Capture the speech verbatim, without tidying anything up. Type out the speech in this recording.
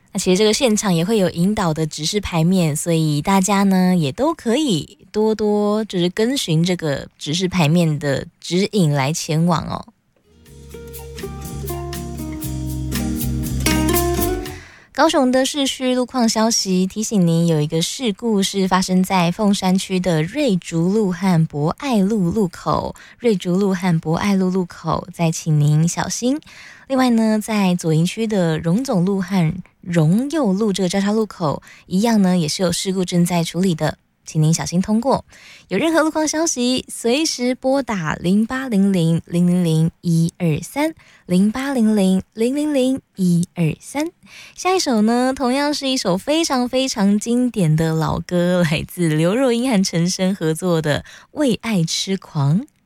那其实这个现场也会有引导的指示牌面，所以大家呢也都可以多多就是跟循这个指示牌面的指引来前往哦。高雄的市区路况消息提醒您，有一个事故是发生在凤山区的瑞竹路和博爱路路口，瑞竹路和博爱路路口，再请您小心。另外呢，在左营区的荣总路和荣佑路这个交叉路口，一样呢也是有事故正在处理的，请您小心通过。有任何路况消息，随时拨打零八零零零零零一二三零八零零零零零一二三。下一首呢，同样是一首非常非常经典的老歌，来自刘若英和陈升合作的《为爱痴狂》。